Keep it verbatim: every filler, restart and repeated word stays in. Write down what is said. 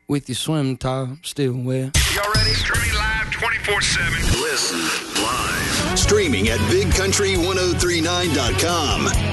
with your swim top still wet. Y'all ready? Streaming live twenty-four seven. Listen live. Streaming at big country ten thirty-nine dot com.